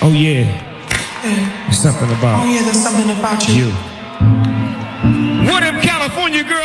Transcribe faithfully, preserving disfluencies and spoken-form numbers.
Oh yeah. There's something about Oh yeah, there's something about you. you. What if California girl